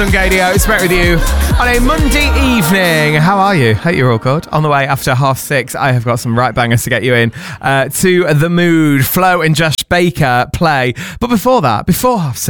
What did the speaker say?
Gadio, it's back with you on a Monday evening. How are you? Hope you're all good. On the way after 6:30, I have got some right bangers to get you in to The Mood, Flo and Josh Baker play. But before that, before 6:30,